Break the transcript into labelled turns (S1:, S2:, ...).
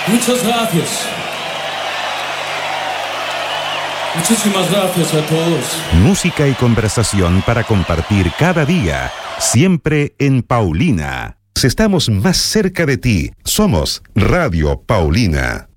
S1: Muchas gracias. Muchísimas gracias a todos.
S2: Música y conversación para compartir cada día, siempre en Paulina. Estamos más cerca de ti. Somos Radio Paulina.